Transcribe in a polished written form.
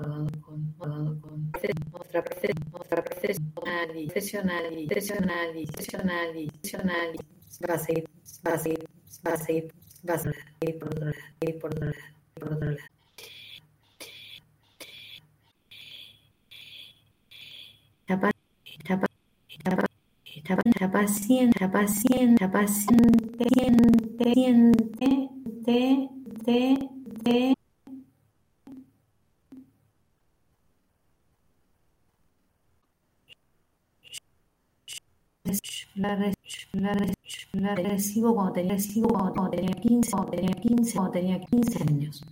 otra profesional, vas a ir por otro lado, por otro lado. Está paciente, la recibo cuando tenía 15 años.